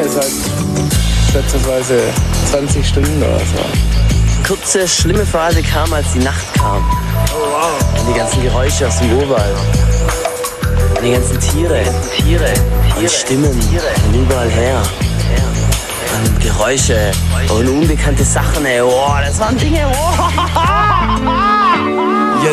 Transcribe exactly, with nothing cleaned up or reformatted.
lange, seit schätzungsweise zwanzig Stunden oder so. Kurze, schlimme Phase kam, als die Nacht kam. Oh wow. Und die ganzen Geräusche aus dem Urwald. Und die ganzen Tiere. Die Tiere. Und Stimmen von überall her. Und Geräusche und unbekannte Sachen, ey. Oh, das waren Dinge. Oh.